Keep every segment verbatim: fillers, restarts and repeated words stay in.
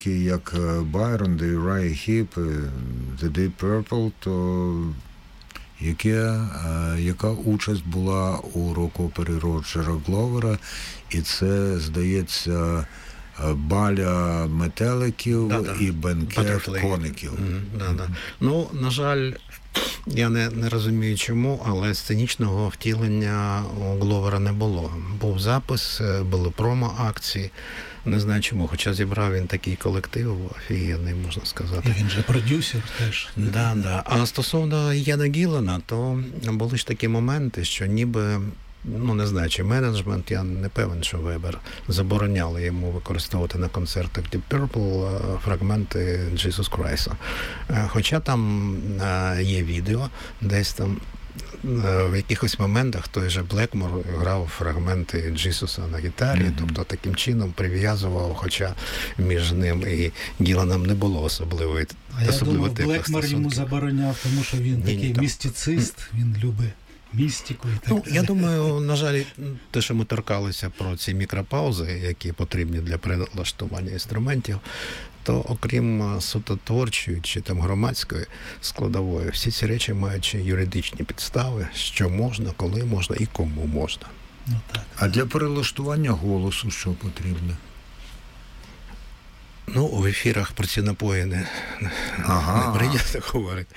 як Байрон, The Uriah Heep, The Deep Purple, то яке, яка участь була у рок-опері Роджера Гловера, і це, здається, Баля метеликів да, да. і бенкет Butterfly. коників. Mm, да, да. Ну, на жаль, я не, не розумію чому, але сценічного втілення у Гловера не було. Був запис, були промо-акції, не знаю чому, хоча зібрав він такий колектив, офігенний, можна сказати. І він же продюсер теж. Да, да. А стосовно Яна Гілана, то були ж такі моменти, що ніби, ну не знаю, чи менеджмент, я не певен, що Вебер забороняли йому використовувати на концертах Deep Purple фрагменти Jesus Christ. Хоча там є відео, десь там в якихось моментах той же Блекмор грав фрагменти Джисуса на гітарі, mm-hmm. тобто таким чином прив'язував, хоча між ним і Гіланом не було особливої А я думав, Блекмор йому забороняв, тому що він ні, такий ні, містицист, він любить містику і так ну, далі. Я думаю, на жаль, те, що ми торкалися про ці мікропаузи, які потрібні для перелаштування інструментів, то окрім суто творчої чи там громадської складової, всі ці речі мають юридичні підстави, що можна, коли можна і кому можна. Ну, так. А для перелаштування голосу що потрібно? Ну, в ефірах про ці напої не, ага. не прийнято говорити.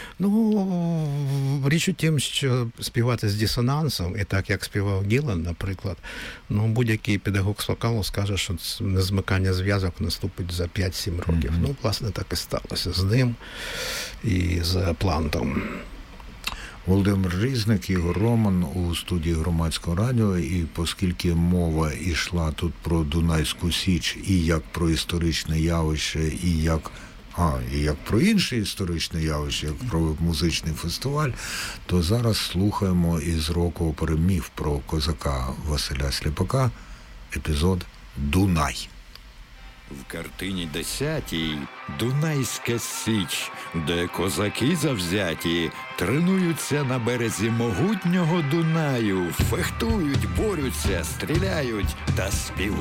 Ну, річ у тім, що співати з дисонансом, і так, як співав Гілан, наприклад, ну, будь-який педагог з вокалу скаже, що незмикання зв'язок наступить за п'ять-сім років. Mm-hmm. Ну, власне, так і сталося з ним і з Плантом. Володимир Різник, Ігор Роман у студії Громадського радіо, і оскільки мова йшла тут про Дунайську Січ і як про історичне явище, і як, а, і як про інше історичне явище, як про музичний фестиваль, то зараз слухаємо із рок-опери «Міф» про козака Василя Сліпака епізод «Дунай». В картині десятій Дунайська Січ, де козаки завзяті тренуються на березі могутнього Дунаю, фехтують, борються, стріляють та співають.